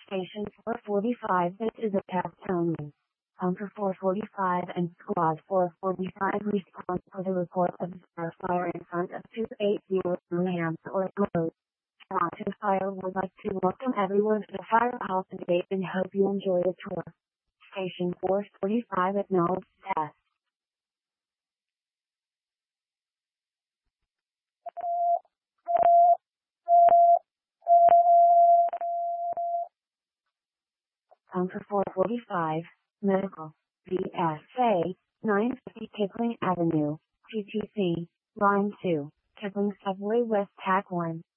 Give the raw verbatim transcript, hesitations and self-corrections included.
Station four forty-five, this is a test only. Hunter four forty-five and Squad four forty-five respond for the report of a fire in front of two eighty Rams or Road. Toronto Fire would like to welcome everyone to the firehouse today and hope you enjoy the tour. Station four forty-five acknowledged test. Hunter four forty-five, Medical, V S A, nine fifty Kipling Avenue, T T C, Line two, Kipling Subway West Tack one.